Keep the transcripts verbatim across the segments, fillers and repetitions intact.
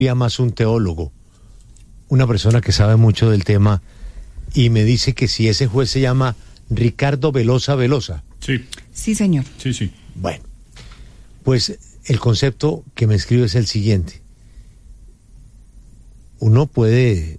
más un teólogo, una persona que sabe mucho del tema, y me dice que si ese juez se llama Ricardo Velosa Velosa. Sí. Sí, señor. Sí, sí. Bueno, pues el concepto que me escribe es el siguiente. Uno puede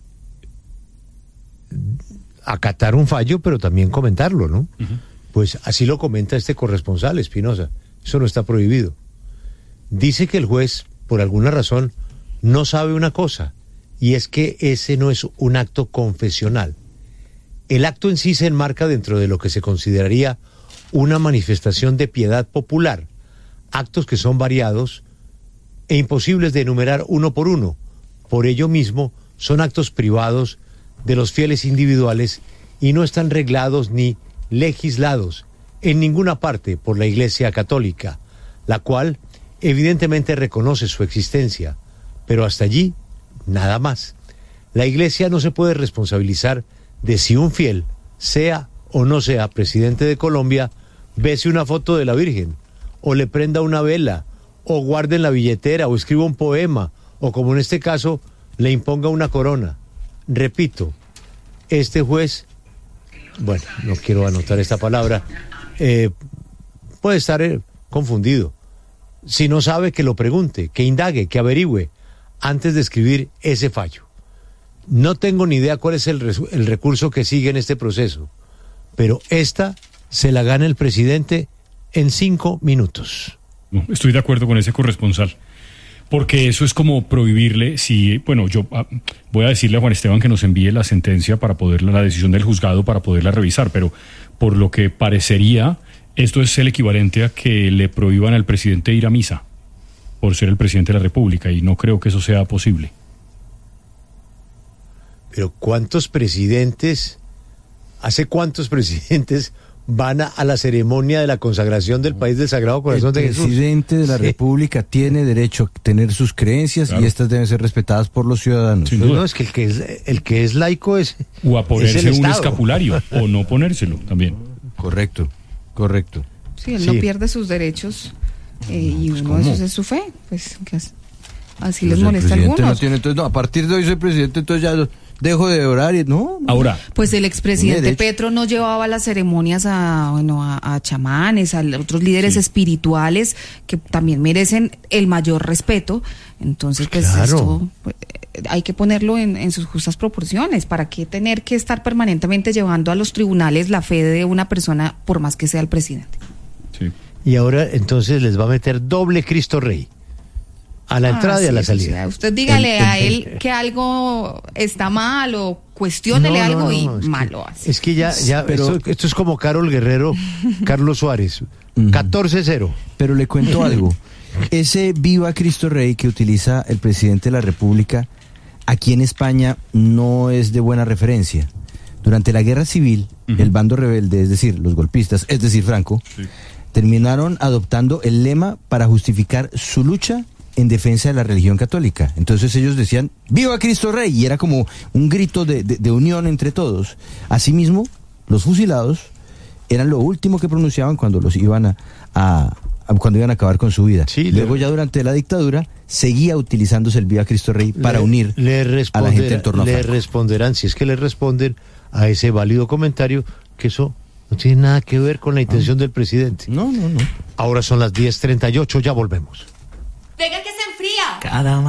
acatar un fallo, pero también comentarlo, ¿no? Uh-huh. Pues así lo comenta este corresponsal, Espinosa. Eso no está prohibido. Dice que el juez, por alguna razón, no sabe una cosa, y es que ese no es un acto confesional. El acto en sí se enmarca dentro de lo que se consideraría una manifestación de piedad popular, actos que son variados e imposibles de enumerar uno por uno. Por ello mismo, son actos privados de los fieles individuales y no están reglados ni legislados en ninguna parte por la Iglesia Católica, la cual evidentemente reconoce su existencia, pero hasta allí nada más. La Iglesia no se puede responsabilizar de si un fiel, sea o no sea presidente de Colombia, bese una foto de la Virgen, o le prenda una vela, o guarde en la billetera, o escriba un poema, o como en este caso, le imponga una corona. Repito, este juez, bueno, no quiero anotar esta palabra, eh, puede estar eh, confundido. Si no sabe, que lo pregunte, que indague, que averigüe, antes de escribir ese fallo. No tengo ni idea cuál es el, res- el recurso que sigue en este proceso, pero esta se la gana el presidente en cinco minutos. No, estoy de acuerdo con ese corresponsal, porque eso es como prohibirle, si, bueno, yo ah, voy a decirle a Juan Esteban que nos envíe la sentencia para poderla, la decisión del juzgado para poderla revisar, pero por lo que parecería, esto es el equivalente a que le prohíban al presidente ir a misa por ser el presidente de la República, y no creo que eso sea posible. Pero ¿cuántos presidentes, hace cuántos presidentes van a, a la ceremonia de la consagración del país del Sagrado Corazón de Jesús? El presidente de la Sí. República tiene derecho a tener sus creencias, claro, y estas deben ser respetadas por los ciudadanos. Sin Pues duda. no, es que el que es, el que es laico es... O a ponerse es el un Estado. escapulario, o no ponérselo también. Correcto, correcto. Sí, él Sí. no pierde sus derechos eh, y pues, uno ¿cómo? de esos es su fe. Pues que as- así Pues les el molesta a presidente algunos. no tiene, entonces, no, a partir de hoy soy presidente, entonces ya dejo de orar y no. no. Ahora, Pues el expresidente Derecho. Petro no llevaba las ceremonias a, bueno, a, a chamanes, a otros líderes Sí. espirituales que también merecen el mayor respeto. Entonces, pues Claro. esto pues, eh, hay que ponerlo en, en sus justas proporciones. ¿Para qué tener que estar permanentemente llevando a los tribunales la fe de una persona, por más que sea el presidente? sí. Y ahora entonces les va a meter doble Cristo Rey, a la entrada Ah, y a sí, la eso salida. sí. Usted dígale El- el- a él que algo está mal o cuestiónele No, no, algo no, y es que- mal lo hace. Es que ya, ya Pero- esto, esto es como Carol Guerrero, Carlos Suárez, catorce cero. Pero le cuento algo. Ese Viva Cristo Rey que utiliza el presidente de la República aquí en España no es de buena referencia. Durante la guerra civil, Ujú. el bando rebelde, es decir, los golpistas, es decir, Franco, Sí. terminaron adoptando el lema para justificar su lucha en defensa de la religión católica. Entonces ellos decían, ¡Viva Cristo Rey! Y era como un grito de, de, de unión entre todos. Asimismo, los fusilados eran lo último que pronunciaban cuando los iban a, a- a- cuando iban a acabar con su vida. Sí, Luego le- ya durante la dictadura seguía utilizándose el Viva Cristo Rey para Le- unir le a la responder- gente en torno a le Franco. responderán, si es que le responden a ese válido comentario, que eso no tiene nada que ver con la intención del presidente. No, no, no. Ahora son las diez treinta y ocho, ya volvemos. Venga que se enfría. Cada